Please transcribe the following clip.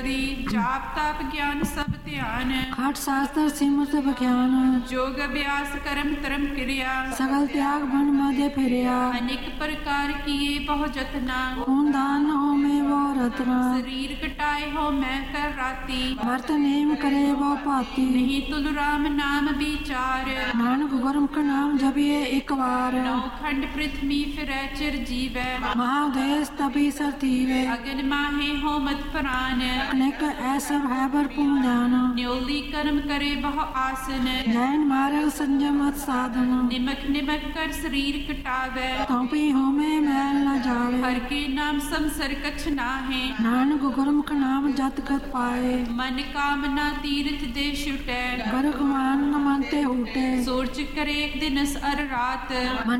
जाप ताप ज्ञान सब ध्यान, खट शास्त्र सिमरत बख्यान, जोग अभ्यास कर्म धर्म क्रिया, सगल त्याग बन मध्य फिरिया, अनेक प्रकार किए बहु जतना, खून दान हो में वो रत्ना, शरीर कटाए हो मैं कर राती, भरत नेम करे वो पाती, नहीं तुल राम नाम विचार, नानक गुरम का नाम जपिए एक बार, नौखंड पृथ्वी फिरै चिर जीवै, महादेश तभी सरतीवे, अगन माहे हो मत प्राण, अनेक ऐसा है भरपूर ज्ञान, न्योली कर्म करे बहु आसन, जैन मार्ग संयमत साधन, निमक निमक कर शरीर कटावे, तौपी हो में मैल न जावे, हर के नाम संसर कछ नाहे, नानक गुरम का नाम जत गत पाए, मन कामना तीर्थ दे छुटै, गर्ग मान न मनते उठे, सोच करे एक दिनस अर रात, मन